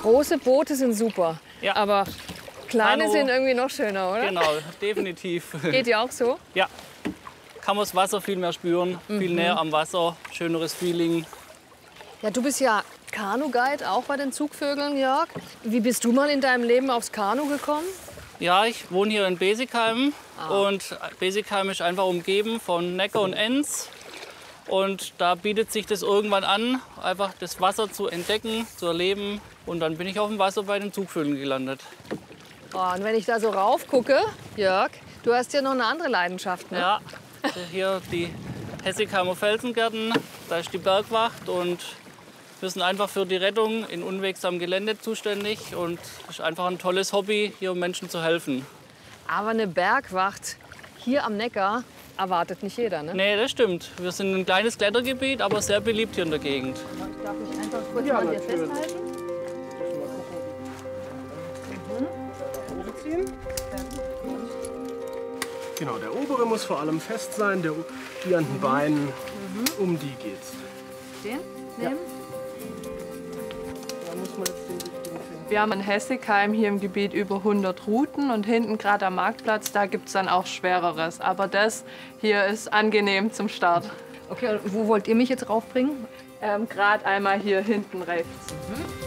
Große Boote sind super, Ja. aber kleine Kanu. sind irgendwie noch schöner, oder? Genau, definitiv. Geht dir auch so? Ja, kann man das Wasser viel mehr spüren, viel näher am Wasser, schöneres Feeling. Ja, du bist ja Kanu-Guide, auch bei den Zugvögeln, Jörg. Wie bist du mal in deinem Leben aufs Kanu gekommen? Ja, ich wohne hier in Besigheim und Besigheim ist einfach umgeben von Neckar und Enz. Und da bietet sich das irgendwann an, einfach das Wasser zu entdecken, zu erleben. Und dann bin ich auf dem Wasser bei den Zugvögeln gelandet. Oh, und wenn ich da so rauf gucke, Jörg, du hast ja noch eine andere Leidenschaft, ne? Ja, hier die Hessigheimer Felsengärten, da ist die Bergwacht und wir sind einfach für die Rettung in unwegsamem Gelände zuständig. Und es ist einfach ein tolles Hobby, hier Menschen zu helfen. Aber eine Bergwacht hier am Neckar erwartet nicht jeder, ne? Nee, das stimmt. Wir sind ein kleines Klettergebiet, aber sehr beliebt hier in der Gegend. Darf ich einfach kurz mal hier festhalten? Genau, der obere muss vor allem fest sein, die an den Beinen, um die geht's. Den nehmen? Da muss man jetzt den richtigen finden. Wir haben in Hessigheim hier im Gebiet über 100 Routen und hinten gerade am Marktplatz, da gibt es dann auch Schwereres. Aber das hier ist angenehm zum Start. Okay, und wo wollt ihr mich jetzt raufbringen? Gerade einmal hier hinten rechts.